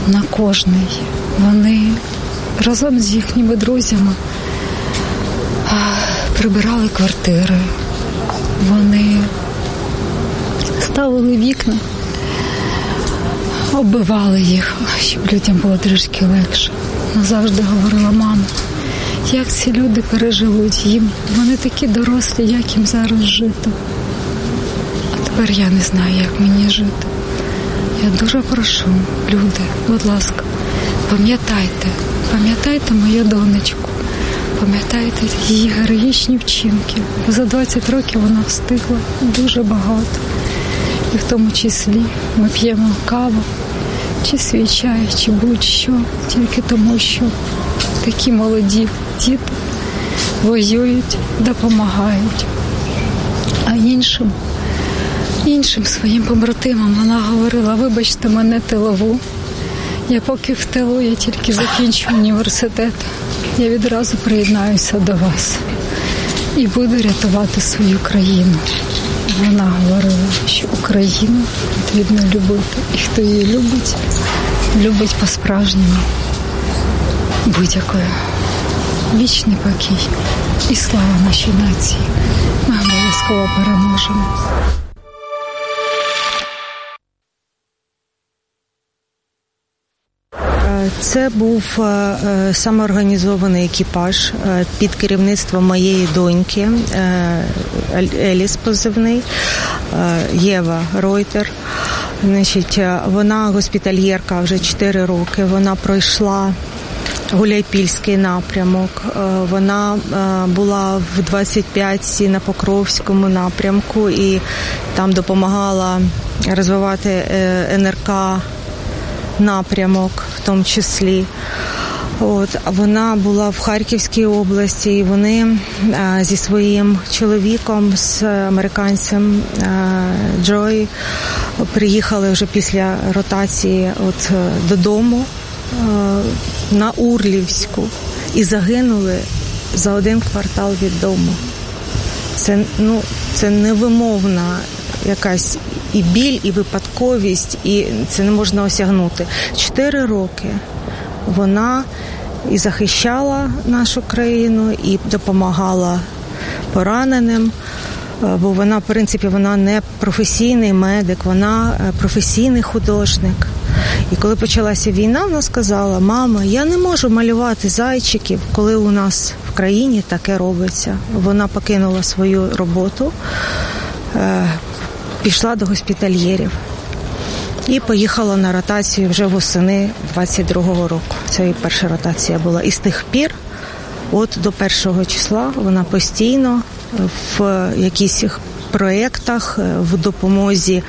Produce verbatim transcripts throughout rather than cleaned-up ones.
на кожний. Вони разом з їхніми друзями прибирали квартири. Вони ставили вікна, оббивали їх, щоб людям було трішки легше. Вона завжди говорила: мама, як ці люди переживуть їм? Вони такі дорослі, як їм зараз жити? А тепер я не знаю, як мені жити. Я дуже прошу, люди, будь ласка, пам'ятайте, пам'ятайте мою донечку, пам'ятайте її героїчні вчинки. Бо за двадцять років вона встигла дуже багато. І в тому числі ми п'ємо каву, чи свій чай, чи будь-що, тільки тому, що такі молоді діти воюють, допомагають. А іншим, іншим своїм побратимам вона говорила: вибачте мене тилову, я поки в тилу, я тільки закінчу університет, я відразу приєднаюся до вас і буду рятувати свою країну. Вона говорила, що Україну потрібно любити, і хто її любить, любить по-справжньому, будь-якою. Вічний покій і слава нашій нації. Ми обов'язково переможемо. Це був самоорганізований екіпаж під керівництвом моєї доньки, Еліс позивний, Єва Ройтер. Значить, вона госпітальєрка вже чотири роки, вона пройшла Гуляйпільський напрямок, вона була в двадцять п'ять на Покровському напрямку і там допомагала розвивати ен ер ка напрямок в тому числі. От, вона була в Харківській області, і вони а, зі своїм чоловіком, з американцем а, Джой, приїхали вже після ротації от, додому а, на Урлівську і загинули за один квартал від дому. Це, ну, це невимовна якась і біль, і випадковість, і це не можна осягнути. Чотири роки вона і захищала нашу країну, і допомагала пораненим, бо вона, в принципі, вона не професійний медик, вона професійний художник. І коли почалася війна, вона сказала: мама, я не можу малювати зайчиків, коли у нас в країні таке робиться. Вона покинула свою роботу, пішла до госпітальєрів і поїхала на ротацію вже восени двадцять другого року. Це її перша ротація була. І з тих пір, от до першого числа, вона постійно в якихось проєктах, в допомозі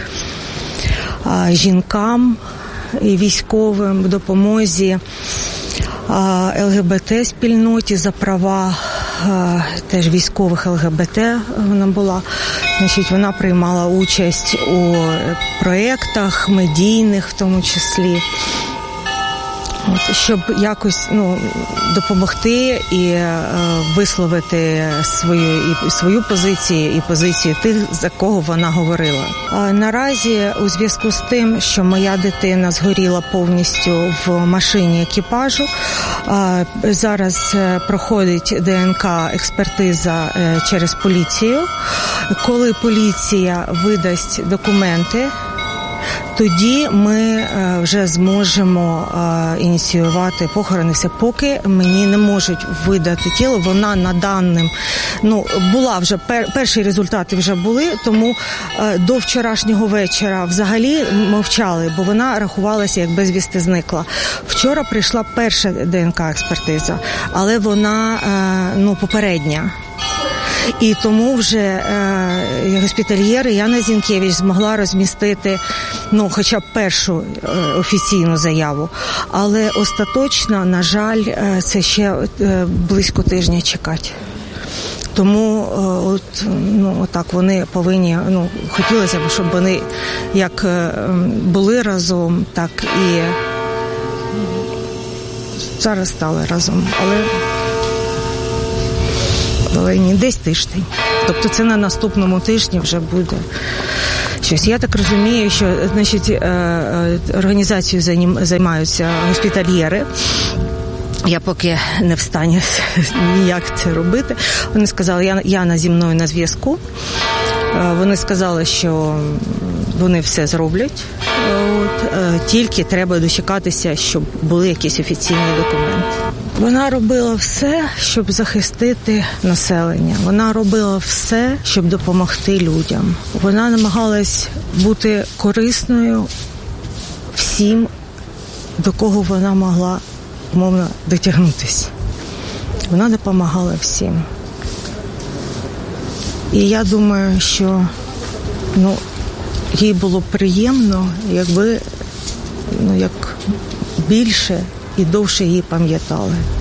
жінкам і військовим, в допомозі ел ге бе те-спільноті, за права теж військових ел ге бе те вона була. Значить, вона приймала участь у проєктах медійних в тому числі. От, щоб якось ну, допомогти і е, висловити свою, і свою позицію, і позицію тих, за кого вона говорила. А наразі у зв'язку з тим, що моя дитина згоріла повністю в машині екіпажу, а, зараз проходить де ен ка-експертиза е, через поліцію. Коли поліція видасть документи, тоді ми вже зможемо ініціювати похорони. Все, поки мені не можуть видати тіло, вона на даним, ну, була вже, пер, перші результати вже були, тому до вчорашнього вечора взагалі мовчали, бо вона рахувалася як безвісти зникла. Вчора прийшла перша де ен ка-експертиза, але вона, ну, попередня. І тому вже е, госпітальєри Яна Зінкевич змогла розмістити, ну, хоча б першу е, офіційну заяву. Але остаточно, на жаль, е, це ще е, близько тижня чекати. Тому е, от, ну, отак вони повинні, ну, хотілося б, щоб вони як е, були разом, так і зараз стали разом. Але Але ні, десь тиждень. Тобто це на наступному тижні вже буде, щось. Я так розумію, що, значить, організацією займаються госпітальєри. Я поки не в стані ніяк це робити. Вони сказали, Яна зі мною на зв'язку. Вони сказали, що вони все зроблять. От, тільки треба дочекатися, щоб були якісь офіційні документи. Вона робила все, щоб захистити населення. Вона робила все, щоб допомогти людям. Вона намагалась бути корисною всім, до кого вона могла, умовно, дотягнутися. Вона допомагала всім. І я думаю, що ну, їй було приємно, якби ну, як більше і довше її пам'ятали.